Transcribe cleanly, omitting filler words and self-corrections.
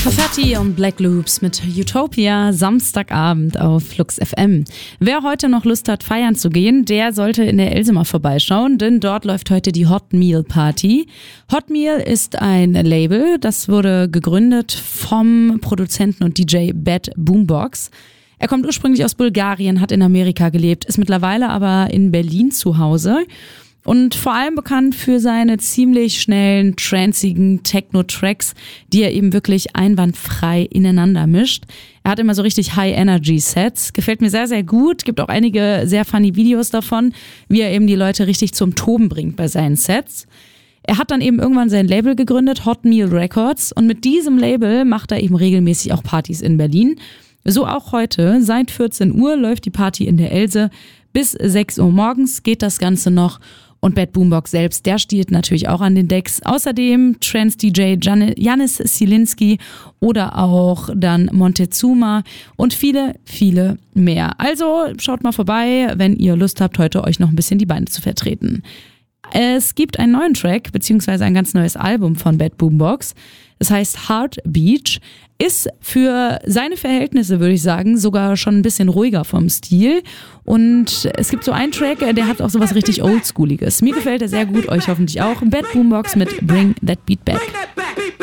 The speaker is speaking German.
Fatty und Black Loops mit Utopia, Samstagabend auf Flux FM. Wer heute noch Lust hat, feiern zu gehen, der sollte in der Else mal vorbeischauen, denn dort läuft heute die Hot Meal Party. Hot Meal ist ein Label, das wurde gegründet vom Produzenten und DJ Bad Boombox. Er kommt ursprünglich aus Bulgarien, hat in Amerika gelebt, ist mittlerweile aber in Berlin zu Hause. Und vor allem bekannt für seine ziemlich schnellen, tranzigen Techno-Tracks, die er eben wirklich einwandfrei ineinander mischt. Er hat immer so richtig High-Energy-Sets. Gefällt mir sehr, sehr gut. Gibt auch einige sehr funny Videos davon, wie er eben die Leute richtig zum Toben bringt bei seinen Sets. Er hat dann eben irgendwann sein Label gegründet, Hot Meal Records. Und mit diesem Label macht er eben regelmäßig auch Partys in Berlin. So auch heute. Seit 14 Uhr läuft die Party in der Else. Bis 6 Uhr morgens geht das Ganze noch. Und Bad Boombox selbst, der steht natürlich auch an den Decks. Außerdem Trance-DJ Janis Zielinski oder auch dann Montezuma und viele, viele mehr. Also schaut mal vorbei, wenn ihr Lust habt, heute euch noch ein bisschen die Beine zu vertreten. Es gibt einen neuen Track, beziehungsweise ein ganz neues Album von Bad Boombox. Das heißt Heart Beach, ist für seine Verhältnisse, würde ich sagen, sogar schon ein bisschen ruhiger vom Stil. Und es gibt so einen Track, der hat auch sowas richtig Oldschooliges. Mir gefällt er sehr gut, euch hoffentlich auch. Bad Boombox mit Bring That Beat Back.